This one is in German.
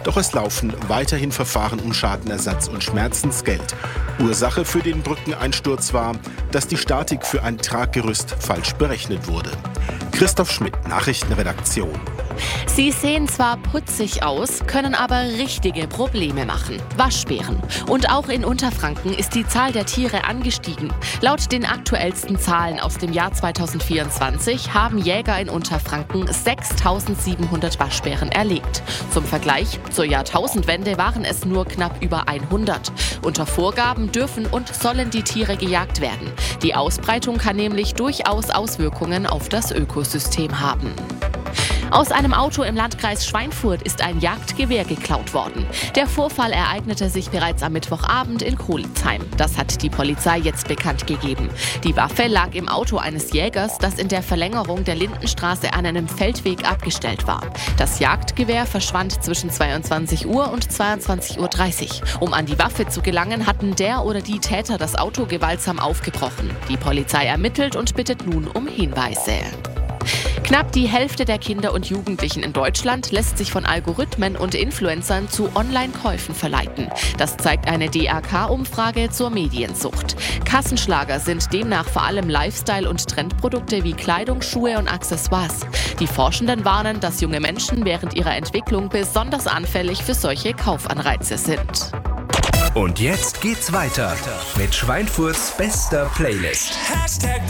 Doch es laufen weiterhin Verfahren um Schadenersatz und Schmerzensgeld. Ursache für den Brückeneinsturz war, dass die Statik für ein Traggerüst falsch berechnet wurde. Christoph Schmidt, Nachrichtenredaktion. Sie sehen zwar putzig aus, können aber richtige Probleme machen. Waschbären. Und auch in Unterfranken ist die Zahl der Tiere angestiegen. Laut den aktuellsten Zahlen aus dem Jahr 2024 haben Jäger in Unterfranken 6.700 Waschbären erlegt. Zum Vergleich, zur Jahrtausendwende waren es nur knapp über 100. Unter Vorgaben dürfen und sollen die Tiere gejagt werden. Die Ausbreitung kann nämlich durchaus Auswirkungen auf das Ökosystem haben. Aus einem Auto im Landkreis Schweinfurt ist ein Jagdgewehr geklaut worden. Der Vorfall ereignete sich bereits am Mittwochabend in Kolitzheim. Das hat die Polizei jetzt bekannt gegeben. Die Waffe lag im Auto eines Jägers, das in der Verlängerung der Lindenstraße an einem Feldweg abgestellt war. Das Jagdgewehr verschwand zwischen 22 Uhr und 22.30 Uhr. Um an die Waffe zu gelangen, hatten der oder die Täter das Auto gewaltsam aufgebrochen. Die Polizei ermittelt und bittet nun um Hinweise. Knapp die Hälfte der Kinder und Jugendlichen in Deutschland lässt sich von Algorithmen und Influencern zu Online-Käufen verleiten. Das zeigt eine DAK-Umfrage zur Mediensucht. Kassenschlager sind demnach vor allem Lifestyle- und Trendprodukte wie Kleidung, Schuhe und Accessoires. Die Forschenden warnen, dass junge Menschen während ihrer Entwicklung besonders anfällig für solche Kaufanreize sind. Und jetzt geht's weiter mit Schweinfurts bester Playlist.